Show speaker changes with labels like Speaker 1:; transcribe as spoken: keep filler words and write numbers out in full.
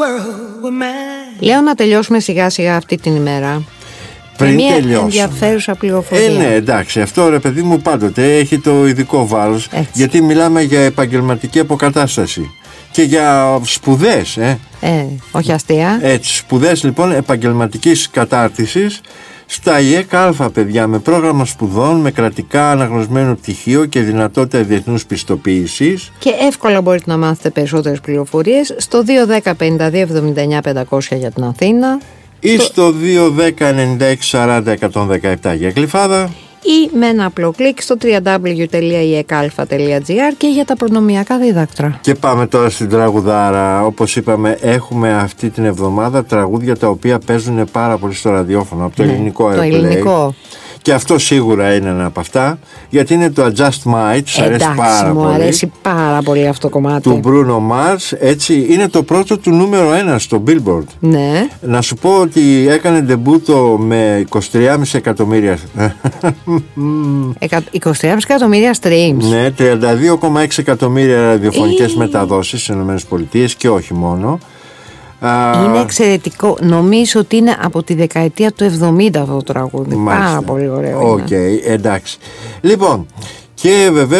Speaker 1: Λέω να τελειώσουμε σιγά σιγά αυτή την ημέρα.
Speaker 2: Πριν
Speaker 1: μια
Speaker 2: τελειώσουμε.
Speaker 1: ενδιαφέρουσα πληροφορία.
Speaker 2: Ε, ναι, εντάξει, αυτό ρε παιδί μου πάντοτε έχει το ειδικό βάρος. Γιατί μιλάμε για επαγγελματική αποκατάσταση και για σπουδές, ε.
Speaker 1: Ε, όχι αστεία.
Speaker 2: Έτσι, σπουδές λοιπόν επαγγελματικής κατάρτισης στα ΙΕΚ Α, παιδιά, με πρόγραμμα σπουδών, με κρατικά αναγνωσμένο πτυχίο και δυνατότητα διεθνούς πιστοποίησης.
Speaker 1: Και εύκολα μπορείτε να μάθετε περισσότερες πληροφορίες στο δύο ένα μηδέν πέντε δύο εβδομήντα εννιά πεντακόσια για την Αθήνα
Speaker 2: ή στο, στο δύο ένα μηδέν ενενήντα έξι σαράντα εκατόν δεκαεπτά για Γλυφάδα,
Speaker 1: ή με ένα απλό κλικ στο double-u double-u double-u τελεία i e k alpha τελεία g r και για τα προνομιακά δίδακτρα.
Speaker 2: Και πάμε τώρα στην τραγουδάρα. Όπως είπαμε, έχουμε αυτή την εβδομάδα τραγούδια τα οποία παίζουν πάρα πολύ στο ραδιόφωνο από το ναι, ελληνικό Airplay. Το ελληνικό. Και αυτό σίγουρα είναι ένα από αυτά, γιατί είναι το Adjust Might, σ' αρέσει πάρα
Speaker 1: μου
Speaker 2: πολύ.
Speaker 1: Μου αρέσει πάρα πολύ αυτό το κομμάτι.
Speaker 2: Του Bruno Mars, έτσι, είναι το πρώτο του νούμερο ένα στο Billboard.
Speaker 1: Ναι.
Speaker 2: Να σου πω ότι έκανε ντεμπούτο με είκοσι τρία κόμμα πέντε εκατομμύρια.
Speaker 1: είκοσι τρία κόμμα πέντε εκατομμύρια streams.
Speaker 2: Ναι, τριάντα δύο κόμμα έξι εκατομμύρια ραδιοφωνικές μεταδόσεις στις ΗΠΑ και όχι μόνο.
Speaker 1: Είναι εξαιρετικό. Νομίζω ότι είναι από τη δεκαετία του εβδομήντα αυτό το τραγούδι. Μάλιστα. Πάρα πολύ ωραίο.
Speaker 2: Οκ, okay, εντάξει. Λοιπόν, και βεβαίως